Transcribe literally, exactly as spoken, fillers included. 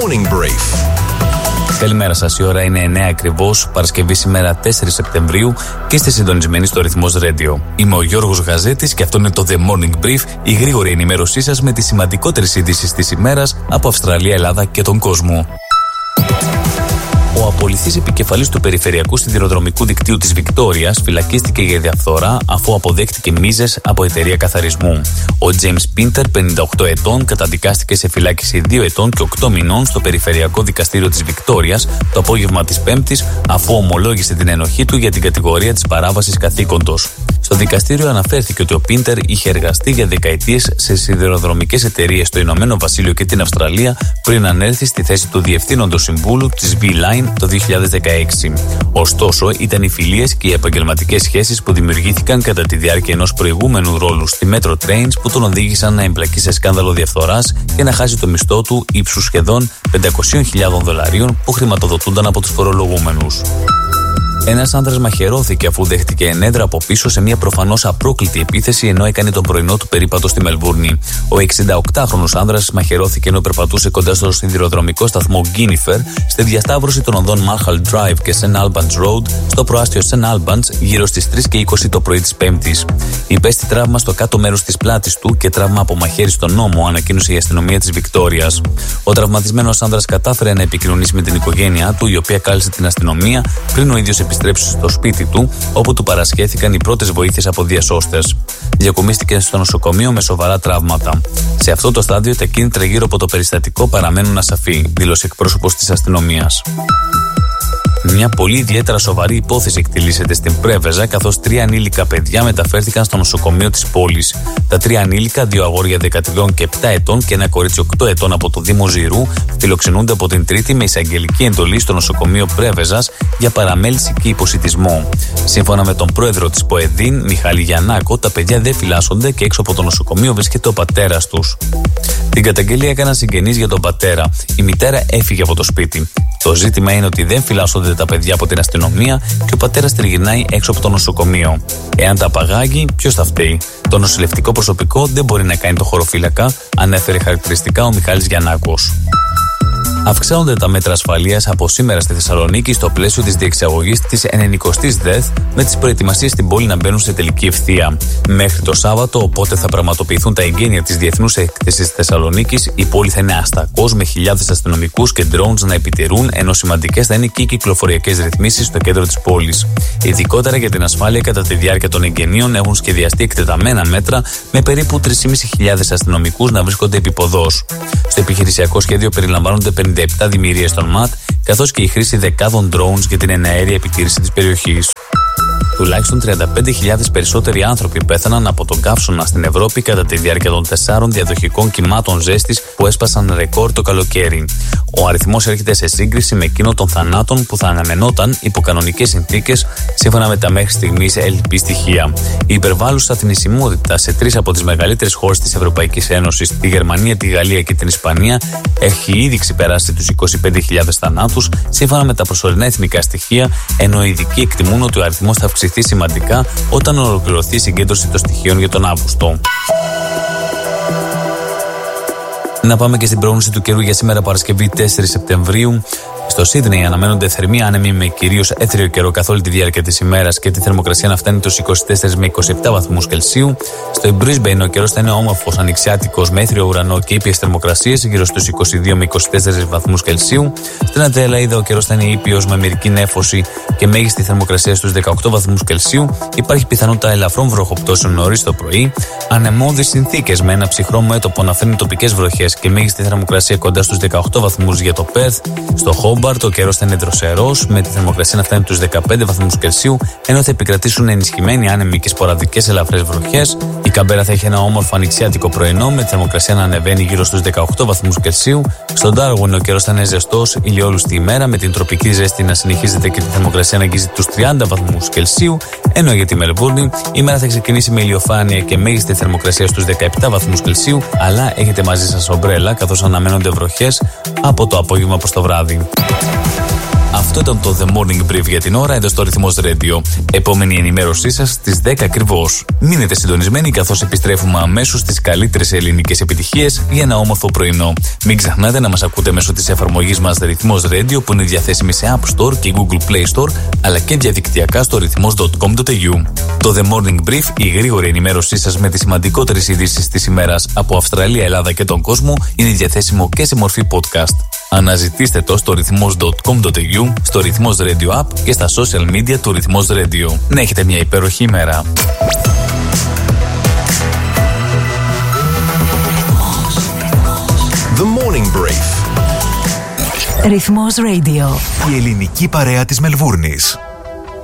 Morning Brief. Καλημέρα σας, η ώρα είναι εννέα ακριβώς, Παρασκευή σήμερα τέσσερις Σεπτεμβρίου και είστε συντονισμένοι στο Ρυθμός Radio. Είμαι ο Γιώργος Γαζέτης και αυτό είναι το The Morning Brief, η γρήγορη ενημέρωσή σας με τις σημαντικότερες ειδήσεις της ημέρας από Αυστραλία, Ελλάδα και τον κόσμο. Ο απολυθής επικεφαλής του Περιφερειακού Σιδηροδρομικού Δικτύου της Βικτόριας φυλακίστηκε για διαφθορά αφού αποδέχτηκε μίζες από εταιρεία καθαρισμού. Ο James Pinter, πενήντα οκτώ ετών, καταδικάστηκε σε φυλάκιση δύο ετών και οκτώ μηνών στο Περιφερειακό Δικαστήριο της Βικτόριας το απόγευμα της Πέμπτης, αφού ομολόγησε την ενοχή του για την κατηγορία της παράβασης καθήκοντος. Στο δικαστήριο αναφέρθηκε ότι ο Πίντερ είχε εργαστεί για δεκαετίες σε σιδηροδρομικές εταιρείες στο Ηνωμένο Βασίλειο και την Αυστραλία πριν ανέλθει στη θέση του Διευθύνοντος Συμβούλου της V-Line το δύο χιλιάδες δεκαέξι. Ωστόσο, ήταν οι φιλίες και οι επαγγελματικές σχέσεις που δημιουργήθηκαν κατά τη διάρκεια ενός προηγούμενου ρόλου στη Metro Trains που τον οδήγησαν να εμπλακεί σε σκάνδαλο διαφθοράς και να χάσει το μισθό του ύψους σχεδόν πεντακόσιες χιλιάδες δολαρίων που χρηματοδοτούνταν από τους φορολογούμενους. Ένας άνδρας μαχαιρώθηκε αφού δέχτηκε ενέδρα από πίσω σε μια προφανώς απρόκλητη επίθεση ενώ έκανε τον πρωινό του περίπατο στη Μελβούρνη. Ο εξηνταοκτάχρονος άνδρας μαχαιρώθηκε ενώ περπατούσε κοντά στο σιδηροδρομικό σταθμό Γκίνιφερ στη διασταύρωση των οδών Marshall Drive και Saint Albans Road στο προάστιο Saint Albans γύρω στις τρεις και είκοσι το πρωί της Πέμπτης. Υπέστη τραύμα στο κάτω μέρος της πλάτης του και τραύμα από μαχαίρι στον ώμο, ανακοίνωσε η αστυνομία της Βικτόριας. Ο τραυματισμένος άνδρας κατάφερε να επικοινωνήσει με την οικογένειά του, η οποία κάλεσε την αστυνομία πριν ο ίδιος επιστρέψει στο σπίτι του, όπου του παρασχέθηκαν οι πρώτες βοήθειες από διασώστες. Διακομίστηκε στο νοσοκομείο με σοβαρά τραύματα. Σε αυτό το στάδιο, τα κίνητρα γύρω από το περιστατικό παραμένουν ασαφή, δήλωσε εκπρόσωπος της αστυνομίας. Μια πολύ ιδιαίτερα σοβαρή υπόθεση εκτελήσεται στην Πρέβεζα, καθώς τρία ανήλικα παιδιά μεταφέρθηκαν στο νοσοκομείο της πόλης. Τα τρία ανήλικα, δύο αγόρια δεκατρία και επτά ετών και ένα κορίτσι οκτώ ετών από το Δήμο Ζηρού, φιλοξενούνται από την Τρίτη με εισαγγελική εντολή στο νοσοκομείο Πρέβεζας για παραμέληση και υποσιτισμό. Σύμφωνα με τον πρόεδρο της ΠΟΕΔΗΝ, Μιχάλη Γιαννάκο, τα παιδιά δεν φυλάσσονται και έξω από το νοσοκομείο βρίσκεται ο πατέρας τους. Την καταγγελία έκαναν συγγενείς για τον πατέρα. Η μητέρα έφυγε από το σπίτι. Το ζήτημα είναι ότι δεν φυλάσσονται τα παιδιά από την αστυνομία και ο πατέρας τριγυρνάει έξω από το νοσοκομείο. Εάν τα απαγάγει, ποιος θα φταίει? Το νοσηλευτικό προσωπικό δεν μπορεί να κάνει το χωροφύλακα, ανέφερε χαρακτηριστικά ο Μιχάλης Γιαννάκος. Αυξάνονται τα μέτρα ασφαλείας από σήμερα στη Θεσσαλονίκη στο πλαίσιο της διεξαγωγής της ενενηκοστής ΔΕΘ, με τις προετοιμασίες στην πόλη να μπαίνουν σε τελική ευθεία. Μέχρι το Σάββατο, οπότε θα πραγματοποιηθούν τα εγγένεια της Διεθνούς Έκθεσης της Θεσσαλονίκης, η πόλη θα είναι αστακός με χιλιάδες αστυνομικούς και drones να επιτηρούν, ενώ σημαντικές θα είναι και οι κυκλοφοριακές ρυθμίσεις στο κέντρο της πόλης. Ειδικότερα για την ασφάλεια κατά τη διάρκεια των εγγενείων έχουν σχεδιαστεί εκτεταμένα μέτρα με περίπου τρεις χιλιάδες πεντακόσιους αστυνομικούς να βρίσκονται επίποδος. Στο επιχειρησιακό σχέδιο περιλαμβάνονται πενήντα επτά δημιουργίες των ΜΑΤ, καθώς και η χρήση δεκάδων drones για την εναέρια επιτήρηση της περιοχής. Τουλάχιστον τριάντα πέντε χιλιάδες περισσότεροι άνθρωποι πέθαναν από τον καύσωνα στην Ευρώπη κατά τη διάρκεια των τεσσάρων διαδοχικών κυμάτων ζέστης που έσπασαν ρεκόρ το καλοκαίρι. Ο αριθμός έρχεται σε σύγκριση με εκείνο των θανάτων που θα αναμενόταν υπό κανονικές συνθήκες, σύμφωνα με τα μέχρι στιγμής ελλειπή στοιχεία. Η υπερβάλλουσα θνησιμότητα σε τρεις από τις μεγαλύτερες χώρες της Ευρωπαϊκής Ένωσης, τη Γερμανία, τη Γαλλία και την Ισπανία, έχει ήδη ξεπεράσει τους είκοσι πέντε χιλιάδες θανάτους, σύμφωνα με τα προσωρινά εθνικά στοιχεία, ενώ οι ειδικοί εκτιμούν ότι ο αριθμός θα αυξηθεί σημαντικά όταν ολοκληρωθεί η συγκέντρωση των στοιχείων για τον Αύγουστο. Να πάμε και στην πρόγνωση του καιρού για σήμερα Παρασκευή τέσσερις Σεπτεμβρίου. Στο Σίδνεϊ αναμένονται θερμοί άνεμοι με κυρίως έθριο καιρό καθ' όλη τη διάρκεια της ημέρας και τη θερμοκρασία να φτάνει τους είκοσι τέσσερις με είκοσι επτά βαθμούς Κελσίου. Στο Μπρίσμπεϊν ο καιρός θα είναι όμορφος, ανοιξιάτικος με έθριο ουρανό και ήπιες θερμοκρασίες γύρω στους είκοσι δύο με είκοσι τέσσερις βαθμούς Κελσίου. Στην Αντελαΐδα ο καιρός θα είναι ήπιος με μερική νέφωση και μέγιστη θερμοκρασία στους δεκαοκτώ βαθμούς Κελσίου. Υπάρχει πιθανότητα ελαφρών βροχοπτώσεων νωρίς το πρωί. Ανεμώδεις συνθήκες με ένα ψυχρό μέτωπο να φέρνει τοπικές βροχές και μέγιστη θερμοκρασία κοντά στους δεκαοκτώ βαθμούς για το Πέρθ. Στο Χόμπαρτ ο καιρός θα είναι δροσερός, με τη θερμοκρασία να φτάνει τους δεκαπέντε βαθμούς Κελσίου, ενώ θα επικρατήσουν ενισχυμένοι άνεμοι και σποραδικές ελαφρές βροχές. Η Καμπέρα θα έχει ένα όμορφο ανοιξιάτικο πρωινό, με τη θερμοκρασία να ανεβαίνει γύρω στους δεκαοκτώ βαθμούς Κελσίου. Στον Ντάρουιν ο καιρός θα είναι ζεστός, ηλιόλουστη ημέρα, με την τροπική ζέστη να συνεχίζεται και τη θερμοκρασία να αγγίζει τους τριάντα βαθμούς Κελσίου. Ενώ για τη Μελβούρνη η ημέρα θα ξεκινήσει με ηλιοφάνεια και μέγιστη θερμοκρασία στους δεκαεπτά βαθμούς Κελσίου, αλλά έχετε μαζί σας ομπρέλα, καθώς αναμένονται βροχές από το απόγευμα προς το βράδυ. Αυτό ήταν το The Morning Brief για την ώρα εδώ στο Ρυθμός Radio. Επόμενη ενημέρωσή σας στις δέκα ακριβώς. Μείνετε συντονισμένοι καθώς επιστρέφουμε αμέσως στις καλύτερες ελληνικές επιτυχίες για ένα όμορφο πρωινό. Μην ξεχνάτε να μας ακούτε μέσω της εφαρμογής μας Ρυθμός Radio που είναι διαθέσιμη σε App Store και Google Play Store αλλά και διαδικτυακά στο ρυθμός τελεία κομ τελεία έι γιου. Το The Morning Brief, η γρήγορη ενημέρωσή σας με τις σημαντικότερες ειδήσεις της ημέρας από Αυστραλία, Ελλάδα και τον κόσμο, είναι διαθέσιμο και σε μορφή podcast. Αναζητήστε το στο ρυθμός τελεία κομ τελεία έι γιου, στο Ρυθμός Radio App και στα social media του Ρυθμός Radio. Να έχετε μια υπέροχη ημέρα. The Morning Brief. Ρυθμός Radio. Η ελληνική παρέα της Μελβούρνης.